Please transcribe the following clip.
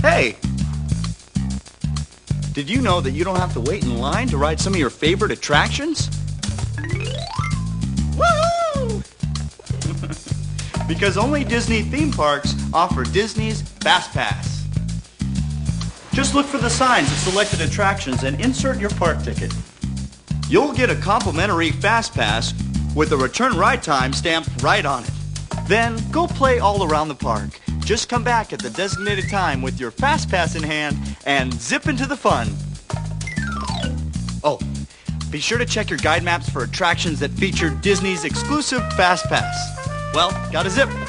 Hey! Did you know that you don't have to wait in line to ride some of your favorite attractions? Woohoo! Because only Disney theme parks offer Disney's Fast Pass. Just look for the signs of selected attractions and insert your park ticket. You'll get a complimentary Fast Pass with a return ride time stamped right on it. Then go play all around the park. Just come back at the designated time with your Fast Pass in hand and zip into the fun. Oh, be sure to check your guide maps for attractions that feature Disney's exclusive Fast Pass. Well, gotta zip.